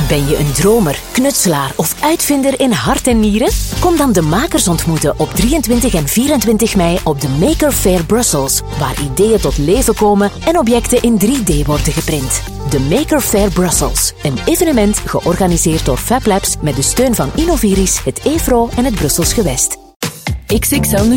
Ben je een dromer, knutselaar of uitvinder in hart en nieren? Kom dan de makers ontmoeten op 23 en 24 mei op de Maker Faire Brussels, waar ideeën tot leven komen en objecten in 3D worden geprint. De Maker Faire Brussels, een evenement georganiseerd door Fab Labs met de steun van Innoviris, het EFRO en het Brussels Gewest. XXL